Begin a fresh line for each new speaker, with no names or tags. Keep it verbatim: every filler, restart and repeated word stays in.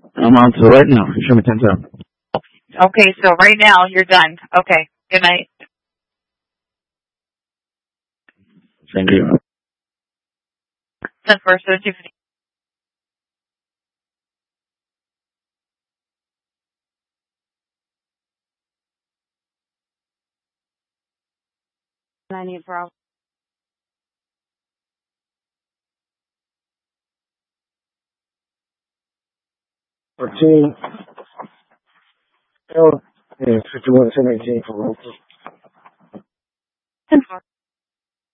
I'm on to right now. Show me ten seven.
Okay, so right now you're done. Okay, good night.
Thank you.
ten four seven two fifty. I need problem.
fourteen. L and fifty-one ten eighteen for Roku.
ten four.